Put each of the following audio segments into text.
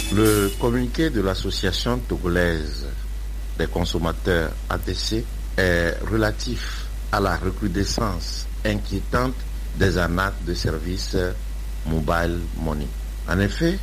Le communiqué de l'association togolaise des consommateurs ATC est relatif à la recrudescence inquiétante des arnaques de services mobile money. En effet,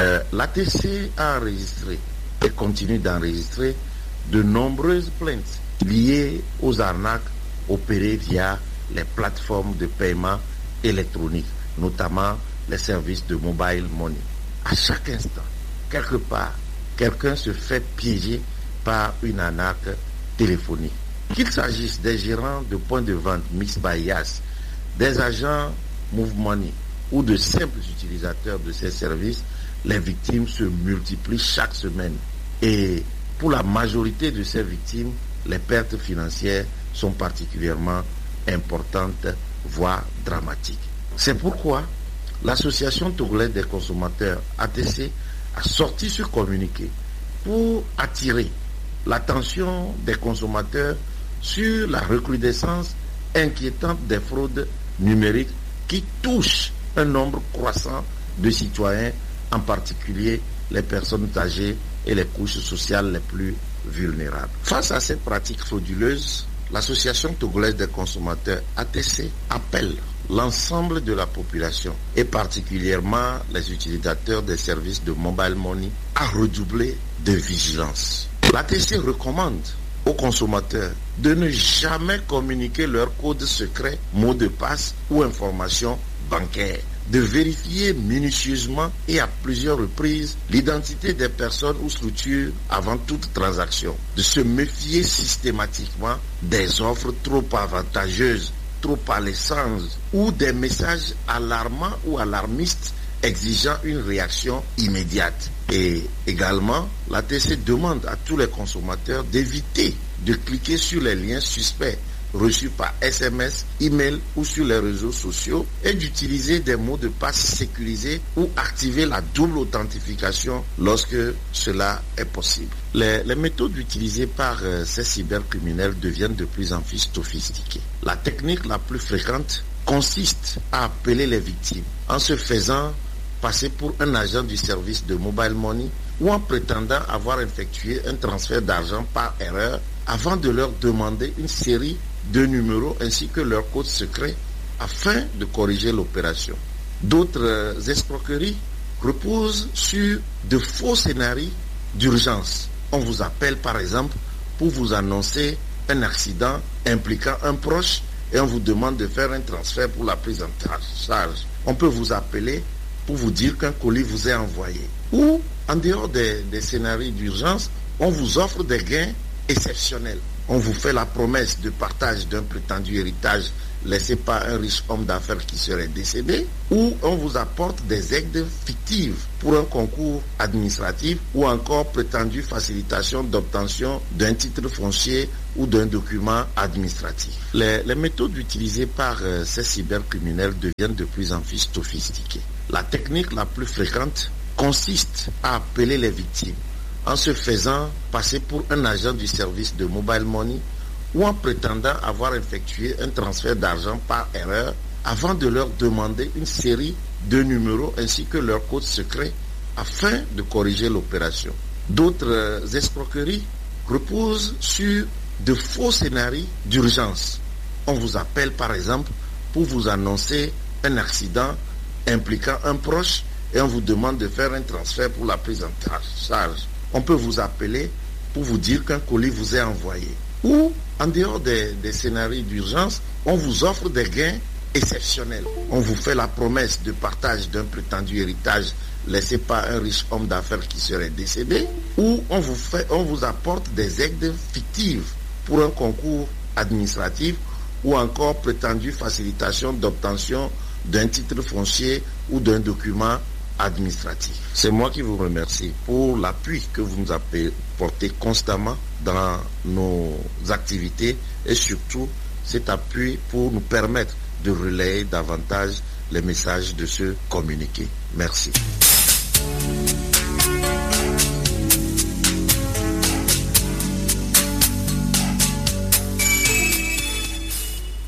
l'ATC a enregistré et continue d'enregistrer de nombreuses plaintes liées aux arnaques opérées via les plateformes de paiement électronique, notamment les services de mobile money. À chaque instant, quelque part, quelqu'un se fait piéger par une arnaque téléphonique. Qu'il s'agisse des gérants de points de vente Mixx by Yas, des agents Move Money ou de simples utilisateurs de ces services, les victimes se multiplient chaque semaine. Et pour la majorité de ces victimes, les pertes financières sont particulièrement importantes, voire dramatiques. C'est pourquoi l'association togolaise des consommateurs ATC a sorti ce communiqué pour attirer l'attention des consommateurs sur la recrudescence inquiétante des fraudes numériques qui touchent un nombre croissant de citoyens, en particulier les personnes âgées et les couches sociales les plus vulnérables. Face à cette pratique frauduleuse, l'association togolaise des consommateurs ATC appelle l'ensemble de la population et particulièrement les utilisateurs des services de mobile money à redoubler de vigilance. L'ATC recommande aux consommateurs de ne jamais communiquer leur code secret, mot de passe ou information bancaire, de vérifier minutieusement et à plusieurs reprises l'identité des personnes ou structures avant toute transaction, de se méfier systématiquement des offres trop avantageuses, trop alléchantes ou des messages alarmants ou alarmistes exigeant une réaction immédiate. Et également, l'ATC demande à tous les consommateurs d'éviter de cliquer sur les liens suspects reçus par SMS, email ou sur les réseaux sociaux et d'utiliser des mots de passe sécurisés ou activer la double authentification lorsque cela est possible. Les méthodes utilisées par ces cybercriminels deviennent de plus en plus sophistiquées. La technique la plus fréquente consiste à appeler les victimes en se faisant passer pour un agent du service de mobile money ou en prétendant avoir effectué un transfert d'argent par erreur avant de leur demander une série de numéros ainsi que leur code secret afin de corriger l'opération. D'autres escroqueries reposent sur de faux scénarios d'urgence. On vous appelle par exemple pour vous annoncer un accident impliquant un proche et on vous demande de faire un transfert pour la prise en charge. On peut vous appeler pour vous dire qu'un colis vous est envoyé. Ou, en dehors des scénarios d'urgence, on vous offre des gains exceptionnels. On vous fait la promesse de partage d'un prétendu héritage laissé par un riche homme d'affaires qui serait décédé, ou on vous apporte des aides fictives pour un concours administratif ou encore prétendue facilitation d'obtention d'un titre foncier ou d'un document administratif. Les méthodes utilisées par ces cybercriminels deviennent de plus en plus sophistiquées. La technique la plus fréquente consiste à appeler les victimes en se faisant passer pour un agent du service de mobile money ou en prétendant avoir effectué un transfert d'argent par erreur avant de leur demander une série de numéros ainsi que leur code secret afin de corriger l'opération. D'autres escroqueries reposent sur de faux scénarios d'urgence. On vous appelle par exemple pour vous annoncer un accident impliquant un proche et on vous demande de faire un transfert pour la prise en charge. On peut vous appeler pour vous dire qu'un colis vous est envoyé. Ou, en dehors des scénarios d'urgence, on vous offre des gains exceptionnels. On vous fait la promesse de partage d'un prétendu héritage laissé par un riche homme d'affaires qui serait décédé. Ou on vous apporte des aides fictives pour un concours administratif ou encore prétendue facilitation d'obtention d'un titre foncier ou d'un document administratif. C'est moi qui vous remercie pour l'appui que vous nous apportez constamment dans nos activités et surtout cet appui pour nous permettre de relayer davantage les messages de ce communiqué. Merci.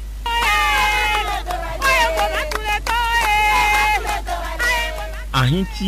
Ahinti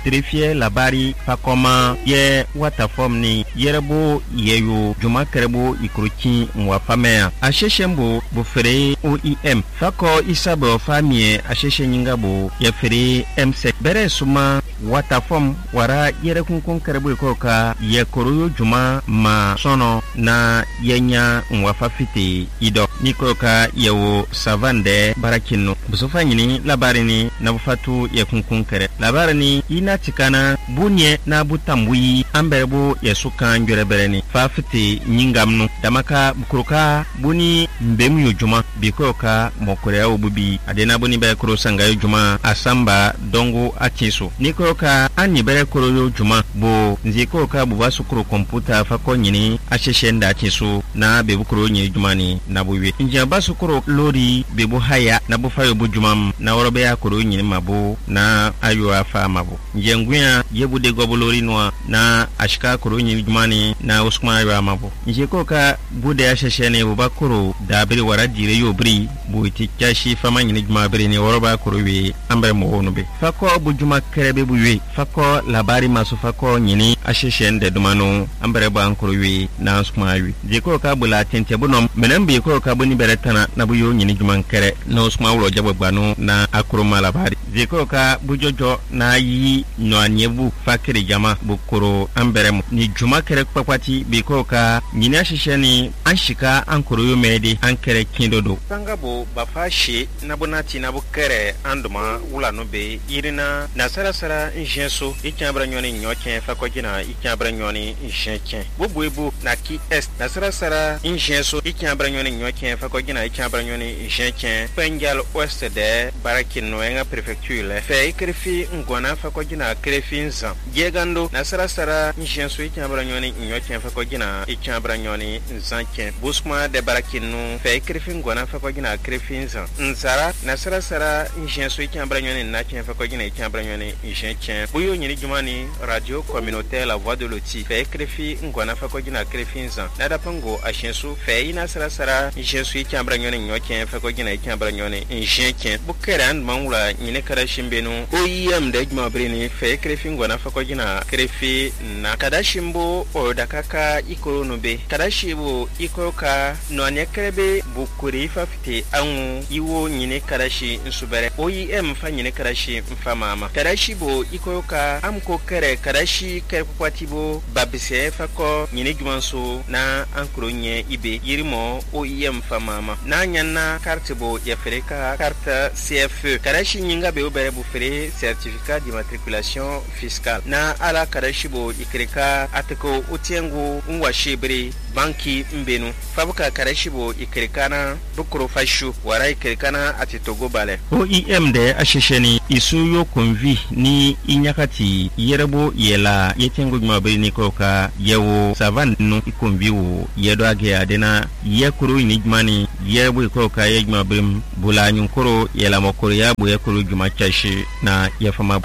trefie labari pakoma ye watafom ni yerebo yeyo juma kerebo ikroki mwafamea asheshembo bufere OEM fako isabo famie asheshe nyingabo ya fere MSEC bere suma watafom wara yere kunkun kerebo ikoka ye koroyo juma ma sono na yenya mwafafite ido nikoka yewo savande barakino busofa nyini labari ni na bufatu ye kunkun kere labari ni ina tikana bunye na butambui amberebo ye sukan jorebereni fafite nyingamnu damaka bukuruka buni mbemu yojuma bikoka mokore obubi adena buni be kuro sanga yojuma asamba dongo akinso nikoka anyi bere kuro yojuma bo nzikoka buba sukuru computer fako nyini asheshenda akinso na bebukuro nyi jumani na buwe njamba sukuru lori bebu haya na bufayo bujumam na orobe ya kuro nyini mabu na ayo afa mabu njenguya yebude gobolori noa na ashika kuro nyini jumani na uskuma ayo mabu njikoka bude asheshene bubakuro dabiri waradire yobri buiti kashi fama nyini juma biri ni oroba kuro we ambre mo onube fako bujuma kerebe buwe fako labari masu fako nyini asheshende dumano ambre ba kuro we na uskuma ayo jikoka bula tente bunom menembe jikoka buni beretana na buyo nyini juma kere na uskuma ulo jabo gbanu na akuro malabari jikoka bujojo na yi no anyebu fakiri jama bukuro amberemu ni juma kere kwakwati bikoka nyini ashesheni anshika ankuro yo medi ankere kindodo sangabo bafashi nabonati nabukere anduma wula no be irina nasara njenso ikyabra nyoni nyoke fakogina ikyabra nyoni njenke bobuebu na ki est nasara njenso ikyabra nyoni nyoke fakogina ikyabra nyoni njenke pengal ouest de barakino enga prefecture fe ikrefi ngona fakogina krefinza jegando nasara njenso ikyabra nyoni nyoke fakogina ikyabra nyoni nzanke busma de barakino fe ikrefi ngona fakogina krefinza nzara nasara njenso ikyabra nyoni nache fakogina ikyabra nyoni njenke buyo nyini jumani radio communautaire la voix de l'oti fe ikrefi ngona fakogina krefinza nada pango ashensu fe ina sara njenso ikyabra nyoni nyoke fakogina ikyabra nyoni njenke bukeran mangula nyine karashimbenu OEM de jumabrini fe ikrefi ngona fakogina krefi na kadashimbo odakaka ikolonube kadashibo ikoka no anyakrebe bukuri fafite anu iwo nyine karashi nsubere OEM fa nyine karashi mfamama kadashibo ikoka amko kere karashi kere kwatibo babise fako nyine jumanso na ankronye ibe yirimo OEM famama na nyanna kartebo ya fereka carte CFE karashi nyinga be obere bu fere certificat d'immatriculation fiscale na ala kadashibo ikreka ateko otiengu ngwashibri banki mbenu fabuka karashibo ikirikana bukuro fashu wara ikirikana atitogo bale OEM de ashesheni isuyo konvi ni inyakati yerebo yela yetengo mabiri ni koka yewo savanu ikonvi wo yedo age adena yekuru ni jmani yerebo koka yejmabrim bula nyunkoro yela mokoro yabo yekuru jumachashi na yafama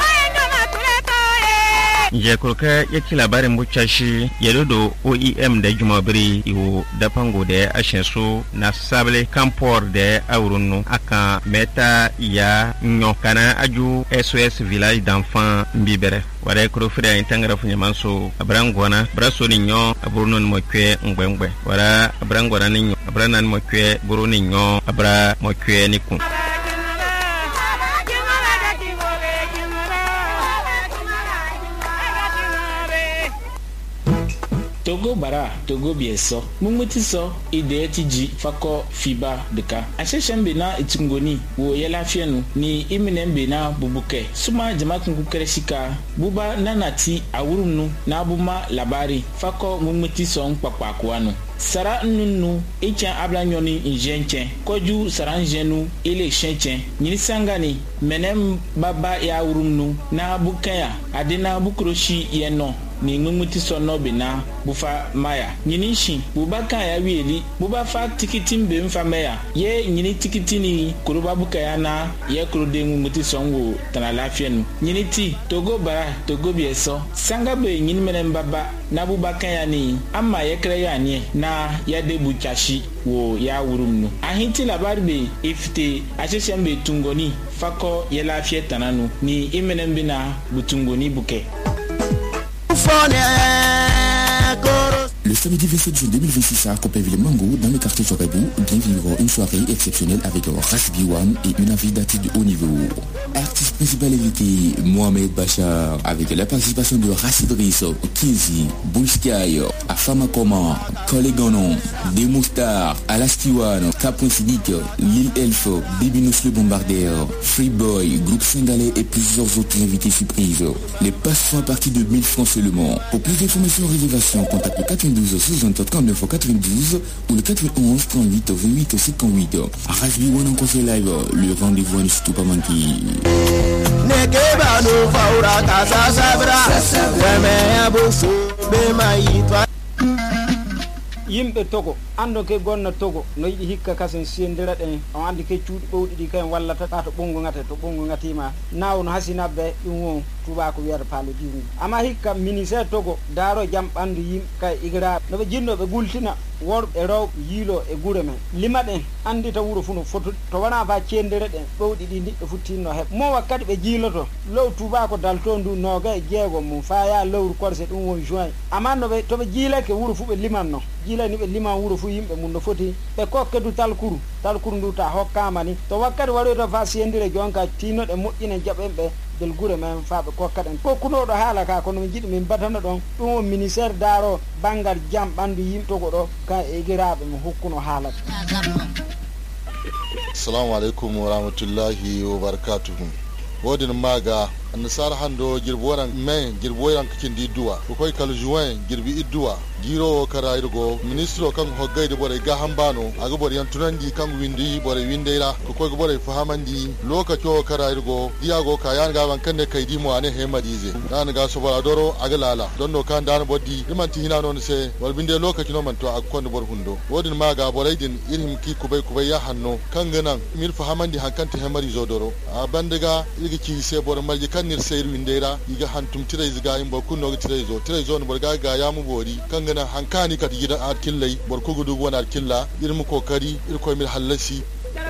Jekoloka yakila bare mbuchashi yelodo OEM de jumabri iwo dapango de ashenso na sable campor de aurunu aka meta ya nyokana aju SOS village d'enfants mbibere wara kro frère intangara funyamanso abrangwana braso ni nyo aburuno ni mokwe ngwengwe wara abrangwana ni nyo abrana ni mokwe buru ni nyo abra mokwe ni kun Togo bara Togo bieso mumuti so ide tiji fako fiba deka asheshembe na itungoni wo yela fienu ni iminembe na bubuke suma jamakun kukereshika buba nanati awurunu na buma labari fako mumuti so nkpakpakwanu sara nunu echa ablanyoni njenche koju saranjenu ile shenche nyisangani menem baba ya awurunu na bukaya adina bukroshi yeno ni mumuti so no bina bufa maya nyini shi bubaka ya wieli buba fa tikiti mbe mfa maya ye nyini tikiti ni kuruba buka ya na ye kurude mumuti so ngo tana lafia nu nyini ti togo bara togo bieso sanga be nyini menen baba na bubaka ya ni ama ye kre ya ni na ya de buchashi wo ya wurumnu ahinti labari be ifite acheshembe tungoni fako ye lafia tananu ni imenen bina butungoni buke. Le samedi 27 juin 2026 à Copainville-Mango, dans le quartier Chorébou, vient vivre une soirée exceptionnelle avec Ras B1 et une invitée d'artistes de haut niveau. Artiste principal invité, Mohamed Bachar, avec la participation de Ras Idriss, Kizi, Bushkai, Afama Koma, Kolegonon, Demostar, Alastiwan, Capon Sidik, Lil Elf, Baby Nous le Bombardeur, Freeboy, Groupe Singalais et plusieurs autres invités surprises. Les passes sont à partir de 1000 francs seulement. Pour plus d'informations et réservations, contactez le 92 60 39 92 ou le 91 38 28 58. Ras B1 en concert live, le rendez-vous ne surtout pas manquer. yimɓe togo ando ke gonna togo no yiɗi hikka kasen siyendira ɗen on andi ke cuuɗi ɓowɗi ɗi kayen wallata ta to ɓongo ngate to ɓongo ngatima nawno hasinabɓe ɗum won tubako wiyata paalo diwni ama hikka ministére togo daaro jaam ɓandu yimɓe kay igiraɓe noɓe jinnoɓe gultina worɓe e rewɓe yiilo e guure men lima ɗen andi ta wuuro fu no fotude to wona fa cendere ɗen ɓowɗi ɗi ndiɓɓe futtinno heɓ mo wakkati ɓe jiiloto low tubako dalto ndu noga e jeegom mum fa ya lewru korse ɗum won juin ama noɓe toɓe jiilake wuuro fu ɓe limanno jiilani ɓe liman wuuro fu yimɓe mum no foti ɓe kokke du talkuru ndu ta hokkama ni to wakkati waɗoyto fa siyendire jonka tinnoɗe moƴƴine jaɓen ɓe del gure men fa ɓe kokka ɗen kokkunoɗo haala ka kono min jiiɗi min batana ɗon ɗum o ministére daaro banggal jaam ɓandu yimɓe togo ɗo ka e giraɓe mo hokkuno haalata. Assalamu alaikum wa rahmatullahi wa barakatuhu. Wodin maga nasar hando girboran men girboran kindi duwa ko kal juin girbi idduwa giro kara irgo ministro kan hoggayde bore ga hambano aga bore yantunandi kan windi bore windeira ko bore fahamandi lokaco kara irgo diago kayan ga ban kanne kaydi mo ane hemadize dan ga so bara doro aga lala donno kan dan boddi limanti hina non se wal binde lokaci no man to akkonde bor hundo wodin maga bore din irim ki kubay ya hanno kan ganan mir fahamandi hankante hemari zodoro a bandaga igi ci se bor malji kan nir seyru windera yiga hantum tire ziga imbo kunno tire zo no borga ga yamu bori kangana hankani kat yida at killai bor ko gudu wona killa irmu kokari ir ko mir halasi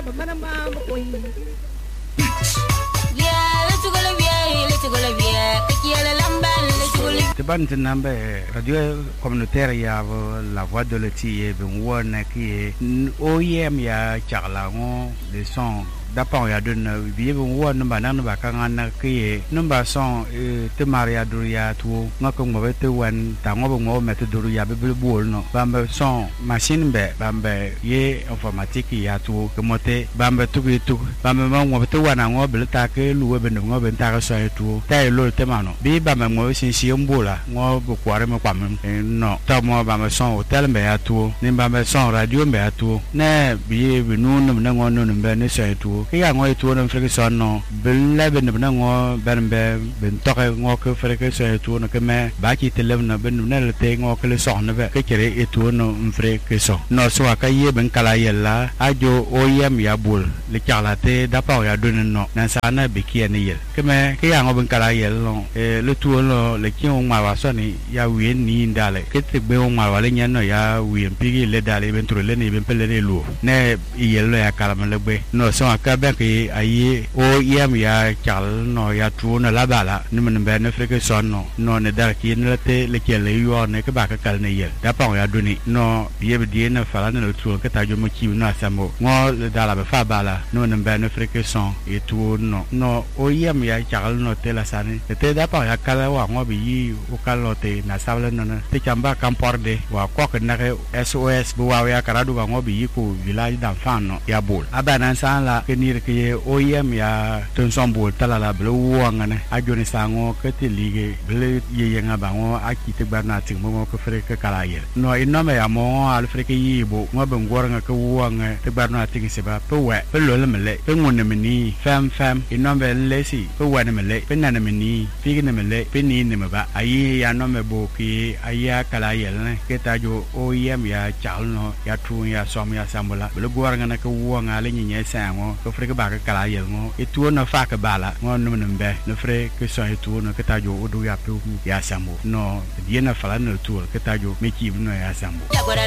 Teban tinambe radio communautaire ya la voix de l'Eti ben wona ki OIM ya charlango de son d'apon ya donne biye bon wona banan ba kan na ki numba son te maria duria tu ngako ngobe te wan ta ngobo ngo mete duria be bol no bambe son machine be bambe ye informatique ya tu kemote bambe tu bambe ma ngobe te wana ngobe ta ke luwe be ngobe ta ka so tu ta lo te mano bi bambe ngo sin si mbola ngo bo kware me kwam no ta mo bambe son hotel be ya tu ni bambe son radio be ya tu ne biye be nu no ngo no be ne so tu ya ngoy tu no freke no bella ben na ngo ben toke ngo ke freke so tu no ke me ba ki telem na ben na le te ngo ke le so no be ke kere e tu no freke so no so ka ye ben kala yella ajo oyem ya bul le kala te da pa ya don no na sa na be ki ne yel ke me ke ya ngo ben kala yel no le tu no le ki o ma wa so ni ya wi ni ndale ke te be o ma wa le nyen no ya wi mpigi le dale ben tro le ni ben pele le lu ne yel lo ya kala me le be no so ka be ke ayi o yem ya chal no ya tu na la bala ni men be ne freke son no ne dar ki ne te le ke le yo ne ke ba ka kal ne yel da pa ya duni no ye be die na fala ne tu ke ta jo mo ki na samo ngo le dala be fa bala no ne be ne freke son e tu no o yem ya chal no te la sani te da pa ya kala wa ngo bi yi o kala te na sabla no te chamba kamporde wa ko ke na SOS bu wa ya karadu wa ngo bi yi ko village d'enfant no ya bol abana san la ke nir ke OEM ya ton sombo talala blo wangane ajoni sango ke te lige ble ye nga bango akite barna ting mo ko fere ke kala yer no inome ya mo al fere ke yibo mo ben goranga ke wanga te barna ting se ba pe we pe lo le mele pe ngone meni fam inome lesi pe wane mele pe nana meni fi ne mele pe ni ne ba ayi ya no me bo ki aya kala yer ne ke ta jo OEM ya chalno ya tu ya som ya sambola blo goranga na ke wanga le nyi sango ko fere ke ba ke kala yer mo etu no fa ke bala mo no mbe no fere ke so etu no ke ta jo odu ya pe ya sambo no diena fala no tour ke ta jo me ki no ya sambo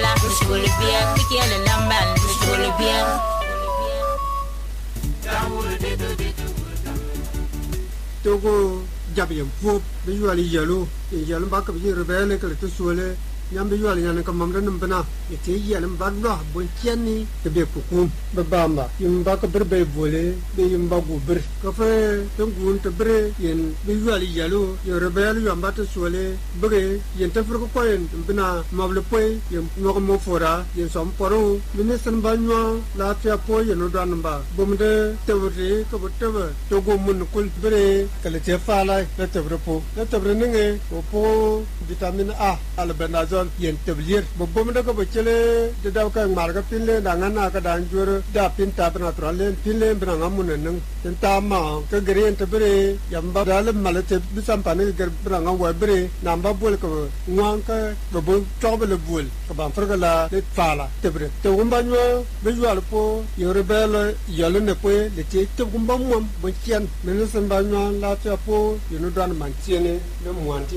togo jabi pop visually yellow ba ka bi rebele ke to suele nyam visually nyana ka mamra nam bana ite yelam badwa bon tiani ke be pukum babamba yim ba ka berbe vole be yim ba gubr ka fe tungun te bre yen visually yellow yo rebele yo ambata suele bre yen te furko koyen bana mable poy yim no mo fora yen som poro minister banwa la tia poy no dan ba bomde te wure ko botaba togo mun kul bre kale te fala le te brepo le te bre nge po vitamin A albendazole yen tablir bomde ko bechele de daw ka marga pinle dangana ka danjur da pinta natural len pinle branga munen tenta ma ka green te bre yamba dal malate bisam pane ger branga wa bre namba bol ko ngwanka bo tobele bol ka ban frgala le fala te bre te umbanyo bejual po yorebel yalne po le te gumbam mom bo kien menesen banyo la te po yunu dan mantiene le mwanti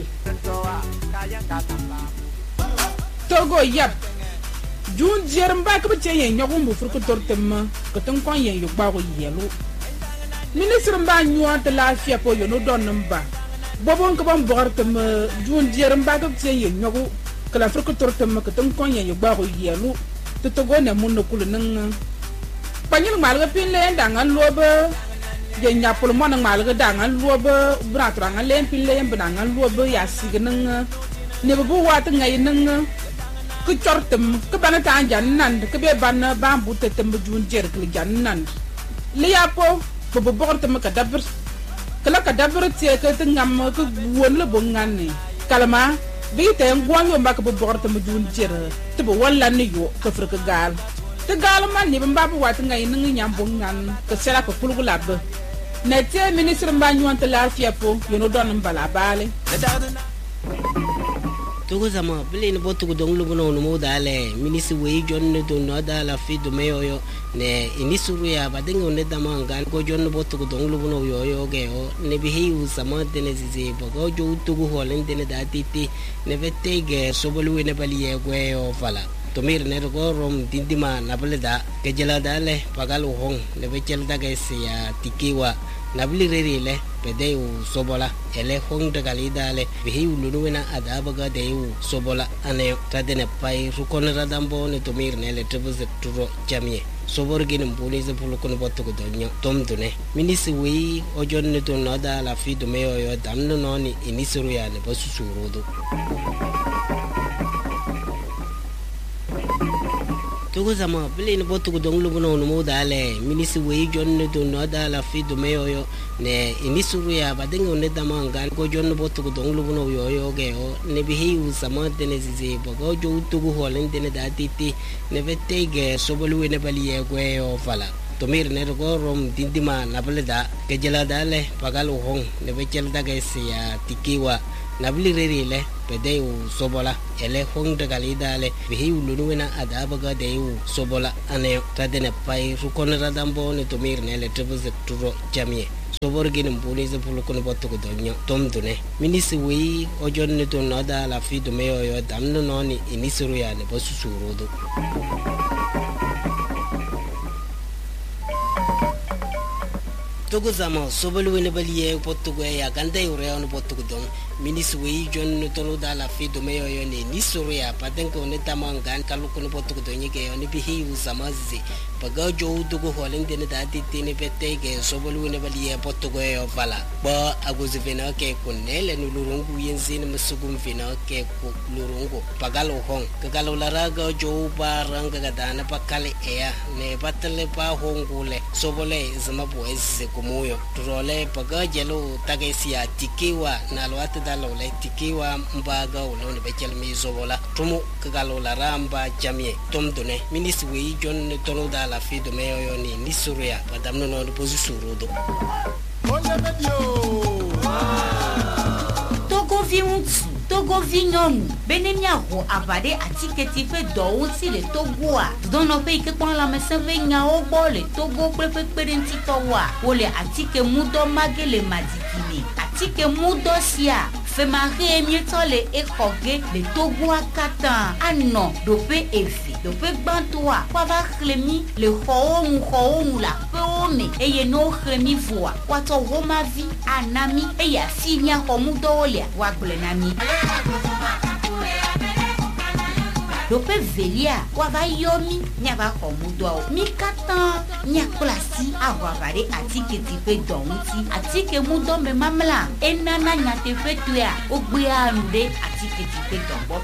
togo yap jun jermba ko te yen nyogum bu furko tortem ko ton kon yen yu ba ko yelu ministre mba nyuat la fia po yo no don namba bobon ko bam bortem jun jermba ko te yen nyogu ko la furko tortem ko ton kon yen yu ba ko yelu to togo ne mun no kul nan panil mal ga pin le ndangan loba je nyapul mon mal ga dangan loba bratranga len pin le ndangan loba ya signan ne bu wat ngai nan ku chortem ku bana ta jan nan ku be ban bambu te tem jun jer ku jan nan li yapo bo bortem ka dabr kala ka dabr te ka ngam ku won le bo ngani kalma bi te ngwan yo mbak bo bortem jun jer te bo wala ni yo ka fur ka gal te gal man ni mbabu wat ngai nan nyam bo ngan ka sera ko pulgula ba ne te ministre mbanyu ante la fiapo yo no don mbala bale togo zama bile ni botu ko donglu bono no modale minisi we jonne do no dala fi do meyo ne inisuru ya badengo ne damanga ko jonne botu ko donglu bono yo ge o ne bihi u sama de ne zize bogo jo togo holen de ne datiti ne vette ge sobolu ne baliye gwe o fala to mir ne ko rom dindima na baleda ke jela dale pagal hong ne vechel daga ya tikiwa nabli rerile pede u sobola ele hong daga lidale bihi ulunuena adabaga de u sobola ane tadene pai rukon radambo ne to mir ne le tebuse turo jamie sobor gin police pulukon botto ko donyo tom dune minisi wi ojon ne to noda la fi do meyo yo damno noni inisuru ya ne basu surudo togo zama bile ni botu ko donglu bono no modale minisi we jonne do no dala fi do meyo yo ne inisuru ya badengo ne damanga ko jonne botu ko donglu bono yo ge o ne bihi u sama de ne zize bogo jo tugu holen de ne datiti ne vette ge sobolu ne baliye gwe o fala to mir ne ko rom dindima na baleda ke jela dale pagal hong ne vechel daga ya tikiwa nabli rerile pede u sobola ele hong daga lidale bihi ulunuena adabaga de u sobola ane tadene pai rukon radambo ne to mir ne le tebuse turo jamie sobor gin police pulukon botto ko donyo tom dune minisi wi ojon ne to noda la fi do meyo yo damno noni inisuru ya ne basu surudo togo zama sobolu ne baliye potto go ya ganda ure on potto go don ministre we John tolo da la fi do meyo yo ni soria patenko ne tamangan kalukuno botu do nyike yo ni bihi uzamazi paga jo dugo holen de da titini pete ke sobolu ne bali botu go yo vala ba aguzi vena ke kunele no lurungu yenzini musugum vena ke ku lurungu pagalo hong kagalo laraga jo baranga gadana pakale ea ne batale pa hongule sobole zama boeze kumuyo trole paga jelo tagesia tikiwa na lwata dalo le tikiwa mbaga ulo ne bechel mi sobola tumu kagalo laramba jamie tomdone ministre we John tolo da la fi do meyo yo ni suria padamno no posi surudo Togo vignon benenia ho avade atiketi fe do uti le togoa don no pe ke pon la mese venya o bole togo prepepenti towa ole atike mudo magele madikini atike mudo sia fe mari emietole e koge le togoa katan ano do pe efi do pe gbantoa kwa va chlemi le khou la peone eye no chlemi voa wato homa vi anami eya finia komudo ole wa glenami dope velia kwa va yomi nya va komudo mi katan nya klasi avavare atike tipe donti atike mudo me mamla enana nya te fetua ogbe ande atike tipe dombo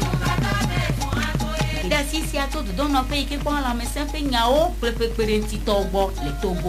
da sisi ato do no pe ke pon la me sempe nya o prepepenti togo le togo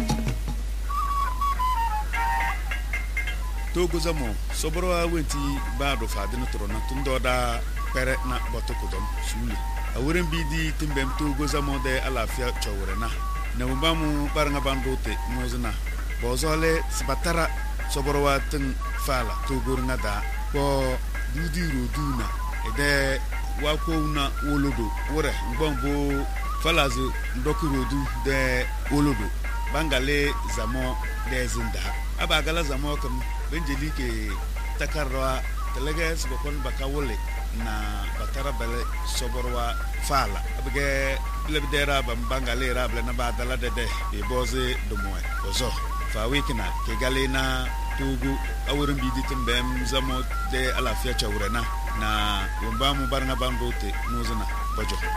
Togo zamo sobro awenti bado fadina torona tundo da pere na botokudom suli awuren bidi timbem Togo zamo de alafia chawrena na mbamu baranga bandote mozna bozole sibatara sobro watin fala Togo ngada ko dudiru duna ede wako una wolodo wore mbombo falazu ndokurodu de wolodo bangale zamo de zinda abagala zamo kam benjeli ke takarwa teleges bokon bakawole na batara bele soborwa fala abge lebdera bambangale rable na badala de e boze do moy ozo fa wikina ke galena Togo awurin bidi timbem zamo de alafia chawrena na wumba mu barna bandote nozana bajo